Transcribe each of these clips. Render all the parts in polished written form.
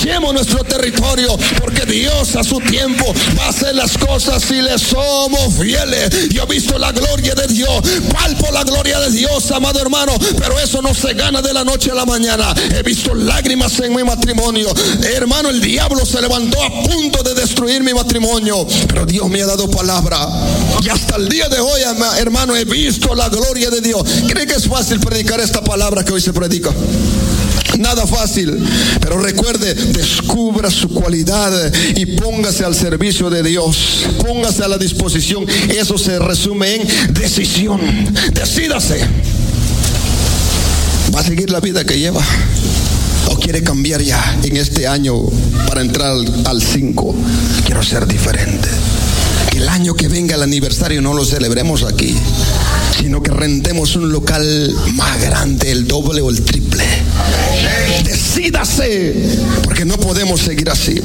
ensanchemos nuestro territorio, porque Dios a su tiempo va a hacer las cosas si le somos fieles. Yo he visto la gloria de Dios, palpo la gloria de Dios, amado hermano, pero eso no se gana de la noche a la mañana. He visto lágrimas en mi matrimonio, hermano. El diablo se levantó a punto de destruir mi matrimonio, pero Dios me ha dado palabra, y hasta el día de hoy, hermano, he visto la gloria de Dios. ¿Cree que es fácil predicar esta palabra que hoy se predica? Nada fácil, pero recuerde, descubra su cualidad y póngase al servicio de Dios, póngase a la disposición. Eso se resume en decisión. Decídase. ¿Va a seguir la vida que lleva o quiere cambiar ya en este año para entrar al 5? Quiero ser diferente. Que el año que venga el aniversario no lo celebremos aquí, sino que rentemos un local más grande, el doble o el triple. Decídase, porque no podemos seguir así.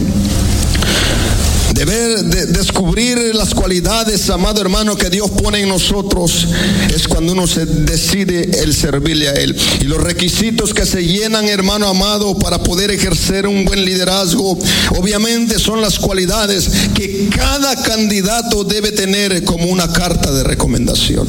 Descubrir las cualidades, amado hermano, que Dios pone en nosotros es cuando uno se decide el servirle a Él. Y los requisitos que se llenan, hermano amado, para poder ejercer un buen liderazgo, obviamente son las cualidades que cada candidato debe tener como una carta de recomendación.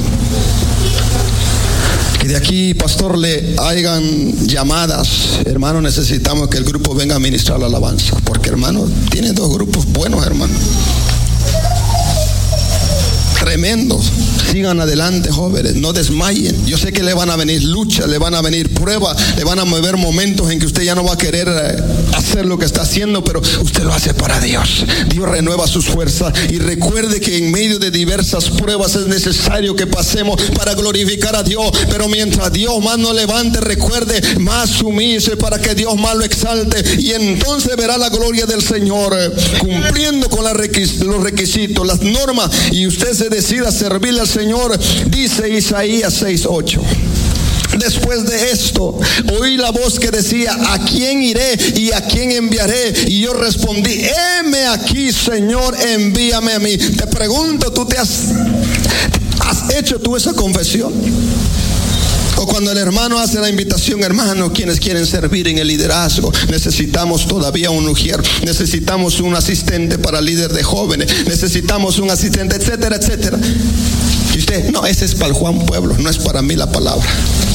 Que de aquí, pastor, le hagan llamadas. Hermano, necesitamos que el grupo venga a ministrar la alabanza, porque hermano, tiene 2 grupos buenos, hermano, tremendos. Sigan adelante, jóvenes, no desmayen. Yo sé que le van a venir luchas, le van a venir pruebas, le van a mover momentos en que usted ya no va a querer hacer lo que está haciendo, pero usted lo hace para Dios. Dios renueva sus fuerzas, y recuerde que en medio de diversas pruebas es necesario que pasemos para glorificar a Dios. Pero mientras Dios más nos levante, recuerde, más sumise para que Dios más lo exalte, y entonces verá la gloria del Señor cumpliendo con los requisitos, las normas, y usted se decida servirle al Señor. Dice Isaías 6:8. Después de esto, oí la voz que decía: ¿a quién iré y a quién enviaré? Y yo respondí: heme aquí, Señor, envíame a mí. Te pregunto, ¿tú has hecho tú esa confesión? O cuando el hermano hace la invitación: hermano, quienes quieren servir en el liderazgo, necesitamos todavía un ujier, necesitamos un asistente para líder de jóvenes, necesitamos un asistente, etcétera, etcétera. Y usted: no, ese es para el Juan Pueblo, no es para mí la palabra.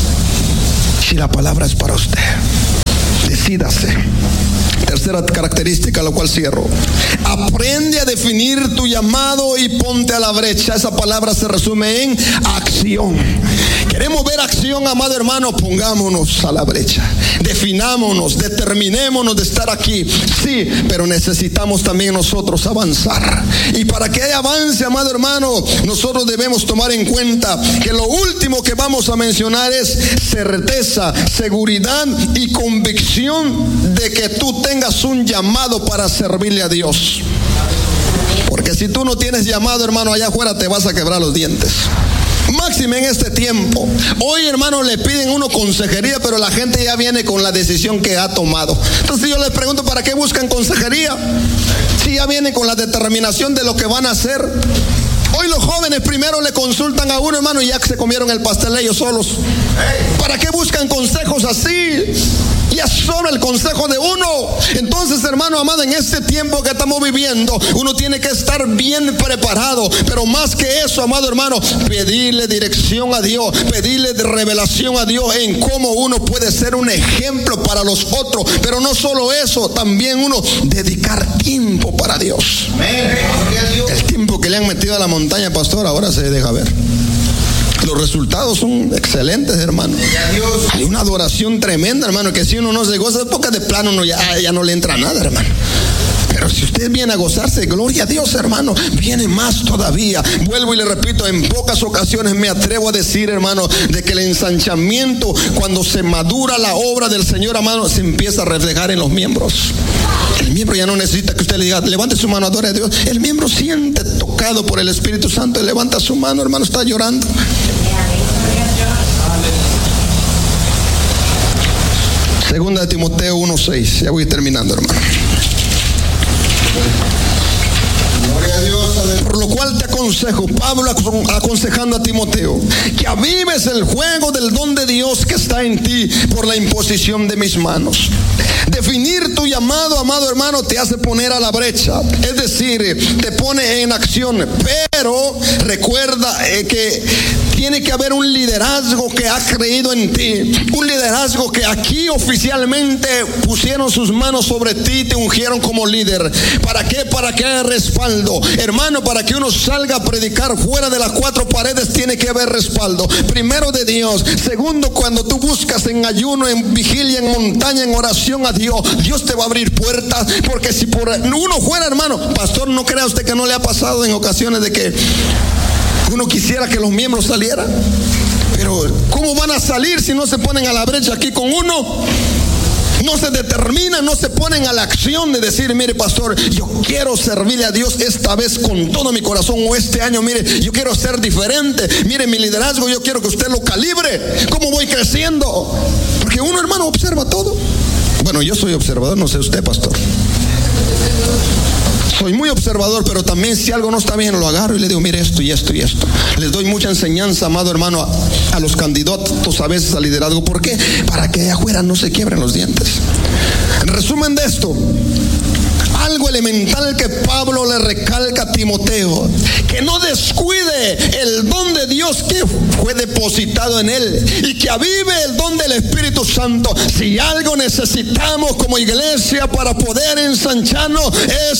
Si la palabra es para usted, decídase. Tercera característica, lo cual cierro: aprende a definir tu llamado y ponte a la brecha. Esa palabra se resume en acción. Queremos ver acción, amado hermano, pongámonos a la brecha. Definámonos, determinémonos de estar aquí. Sí, pero necesitamos también nosotros avanzar. Y para que haya avance, amado hermano, nosotros debemos tomar en cuenta que lo último que vamos a mencionar es certeza, seguridad y convicción de que tú tengas un llamado para servirle a Dios. Porque si tú no tienes llamado, hermano, allá afuera te vas a quebrar los dientes. Máxime en este tiempo. Hoy, hermano, le piden uno consejería, pero la gente ya viene con la decisión que ha tomado. Entonces yo les pregunto: ¿para qué buscan consejería? Si ya vienen con la determinación de lo que van a hacer. Hoy los jóvenes primero le consultan a uno, hermano, y ya que se comieron el pastel ellos solos. ¿Para qué buscan consejos así? Ya solo el consejo de uno. Entonces, hermano amado, en este tiempo que estamos viviendo, uno tiene que estar bien preparado. Pero más que eso, amado hermano, pedirle dirección a Dios, pedirle revelación a Dios en cómo uno puede ser un ejemplo para los otros. Pero no solo eso, también uno dedicar tiempo para Dios. El tiempo que le han metido a la montaña, pastor, ahora se deja ver. Los resultados son excelentes, hermano. Hay una adoración tremenda, hermano, que si uno no se goza, porque de plano uno ya no le entra nada, hermano. Pero si usted viene a gozarse, gloria a Dios, hermano, viene más todavía. Vuelvo y le repito, en pocas ocasiones me atrevo a decir, hermano, de que el ensanchamiento, cuando se madura la obra del Señor, hermano, se empieza a reflejar en los miembros. El miembro ya no necesita que usted le diga: levante su mano, adore a Dios. El miembro siente tocado por el Espíritu Santo y levanta su mano, hermano, está llorando. Segunda de Timoteo 1:6. Ya voy terminando, hermano. Por lo cual te aconsejo, Pablo aconsejando a Timoteo, que avives el fuego del don de Dios que está en ti por la imposición de mis manos. Definir tu llamado amado hermano, te hace poner a la brecha. Es decir, te pone en acción. Pero recuerda que tiene que haber un liderazgo que ha creído en ti. Un liderazgo que aquí oficialmente pusieron sus manos sobre ti y te ungieron como líder. ¿Para qué? Para que haya respaldo. Hermano, para que uno salga a predicar fuera de las cuatro paredes tiene que haber respaldo. Primero de Dios. Segundo, cuando tú buscas en ayuno, en vigilia, en montaña, en oración a Dios, Dios te va a abrir puertas. Porque si por uno fuera, hermano, pastor, no crea usted que no le ha pasado en ocasiones de que uno quisiera que los miembros salieran. Pero ¿cómo van a salir si no se ponen a la brecha aquí con uno? No se determinan, no se ponen a la acción de decir, mire pastor, yo quiero servirle a Dios esta vez con todo mi corazón, o este año, mire, yo quiero ser diferente, mire mi liderazgo, yo quiero que usted lo calibre, cómo voy creciendo. Porque uno, hermano, observa todo. Bueno, yo soy observador, no sé usted, pastor. Soy muy observador, pero también si algo no está bien, lo agarro y le digo, mire esto y esto y esto. Les doy mucha enseñanza, amado hermano, a los candidatos a veces al liderazgo. ¿Por qué? Para que allá afuera no se quiebren los dientes. En resumen de esto, algo elemental que Pablo le recalca a Timoteo: que no descuide el don de Dios que fue depositado en él y que avive el don del Espíritu Santo. Si algo necesitamos como iglesia para poder ensancharnos es